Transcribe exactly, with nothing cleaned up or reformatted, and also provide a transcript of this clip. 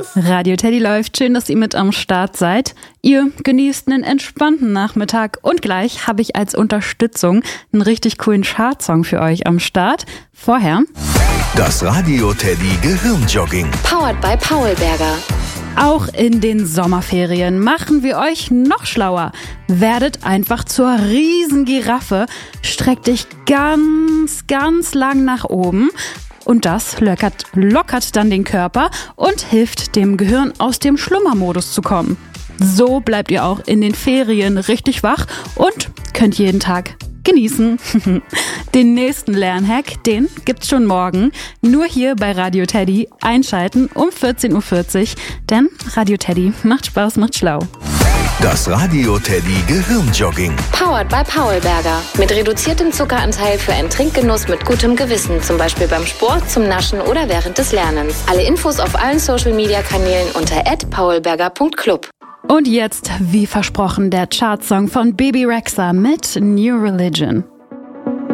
Radio Teddy läuft. Schön, dass ihr mit am Start seid. Ihr genießt einen entspannten Nachmittag und gleich habe ich als Unterstützung einen richtig coolen Chartsong für euch am Start. Vorher das Radio Teddy Gehirnjogging. Powered by Paulberger. Auch in den Sommerferien machen wir euch noch schlauer. Werdet einfach zur Riesengiraffe, streckt dich ganz, ganz lang nach oben. Und das lockert, lockert dann den Körper und hilft dem Gehirn aus dem Schlummermodus zu kommen. So bleibt ihr auch in den Ferien richtig wach und könnt jeden Tag genießen. Den nächsten Lernhack, den gibt's schon morgen. Nur hier bei Radio Teddy einschalten um vierzehn Uhr vierzig. Denn Radio Teddy macht Spaß, macht schlau. Das Radio Teddy Gehirnjogging. Powered by Paulberger. Mit reduziertem Zuckeranteil für einen Trinkgenuss mit gutem Gewissen. Zum Beispiel beim Sport, zum Naschen oder während des Lernens. Alle Infos auf allen Social-Media-Kanälen unter at paulberger punkt club. Und jetzt, wie versprochen, der Chartsong von Baby Rexha mit New Religion.